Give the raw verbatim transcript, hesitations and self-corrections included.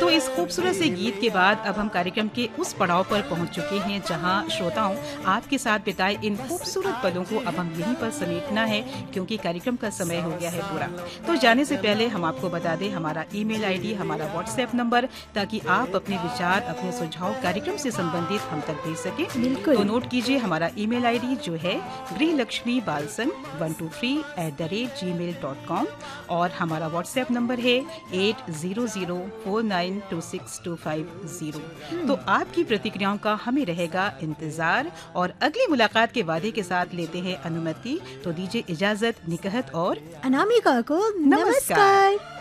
तो इस खूबसूरत से गीत के बाद अब हम कार्यक्रम के उस पड़ाव पर पहुंच चुके हैं जहां श्रोताओं आपके साथ बिताए इन खूबसूरत पलों को अब हम यहीं पर समेटना है, क्योंकि कार्यक्रम का समय हो गया है पूरा। तो जाने से पहले हम आपको बता दें हमारा ईमेल आईडी, हमारा व्हाट्सएप नंबर, ताकि आप अपने विचार, अपने सुझाव कार्यक्रम से संबंधित हम तक भेज सकें। बिल्कुल। तो नोट कीजिए हमारा ईमेल आईडी जो है गृहलक्ष्मी बालसन one two three at the rate ji mail dot com और हमारा व्हाट्सएप नंबर है eight zero zero four nine to six to five zero. तो आपकी प्रतिक्रियाओं का हमें रहेगा इंतजार और अगली मुलाकात के वादे के साथ लेते हैं अनुमति। तो दीजिए इजाजत, निकहत और अनामिका को नमस्कार। नमस्कार।